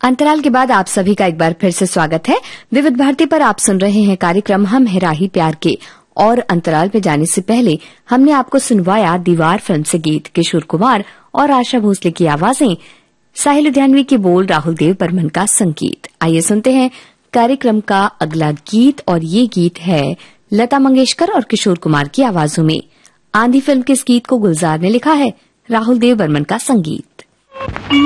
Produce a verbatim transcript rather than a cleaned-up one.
अंतराल के बाद आप सभी का एक बार फिर से स्वागत है। विविध भारती पर आप सुन रहे हैं कार्यक्रम हम है राही प्यार के। और अंतराल पे जाने से पहले हमने आपको सुनवाया दीवार फिल्म से गीत, किशोर कुमार और आशा भोसले की आवाजें, साहिल लुधियानवी के बोल, राहुल देव बर्मन का संगीत। आइए सुनते हैं कार्यक्रम का अगला गीत, और ये गीत है लता मंगेशकर और किशोर कुमार की आवाजों में। आंधी फिल्म के इस गीत को गुलजार ने लिखा है, राहुल देव बर्मन का संगीत।